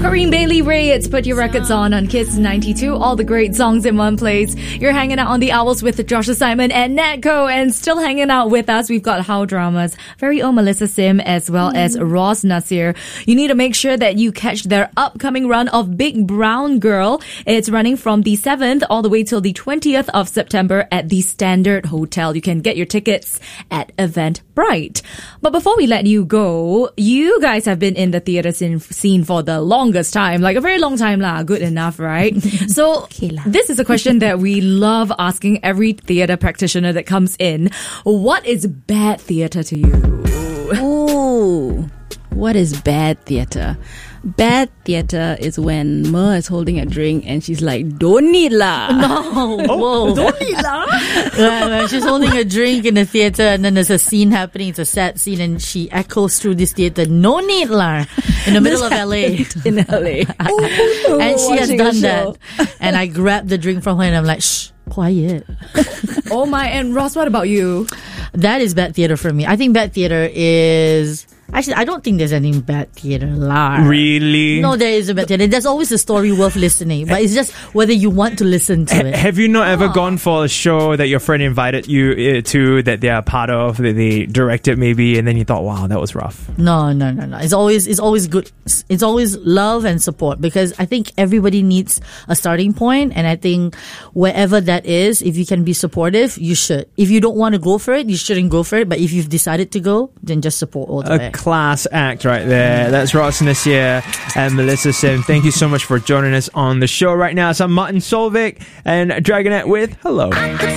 Kareem Bailey Ray, it's Put Your Records on Kiss 92. All the great songs in one place. You're hanging out on the Owls with Joshua Simon and Netco, and still hanging out with us. We've got How Drama's very own Melissa Sim as well as Ross Nasir. You need to make sure that you catch their upcoming run of Big Brown Girl. It's running from the 7th all the way till the 20th of September at the Standard Hotel. You can get your tickets at Eventbrite. But before we let you go, you guys have been in the theatre scene for the longest time, like a very long time lah. Good enough, right? So this is a question that we love asking every theatre practitioner that comes in. What is bad theatre to you? Ooh, what is bad theatre? Bad theatre is when Mer is holding a drink and she's like, don't need lah. No, whoa. Don't need lah. When she's holding a drink in the theatre and then there's a scene happening, it's a sad scene, and she echoes through this theatre, no need lah, in the middle of LA. In LA. And she has done that. And I grabbed the drink from her and I'm like, shh, quiet. Oh my, and Ross, what about you? That is bad theatre for me. I think bad theatre is... Actually, I don't think there's any bad theatre lah. Really? No, there is a bad theatre. There's always a story worth listening. But it's just whether you want to listen to it. Have you not ever gone for a show that your friend invited you to, that they are part of, that they directed maybe, and then you thought, wow, that was rough? No. It's always good. It's always love and support, because I think everybody needs a starting point, and I think wherever that is, if you can be supportive, you should. If you don't want to go for it, you shouldn't go for it. But if you've decided to go, then just support all the way. Class act right there. That's Ross Nasir and Melissa Sim. Thank you so much for joining us on the show right now. So I'm Martin Solvik and Dragonette with Hello.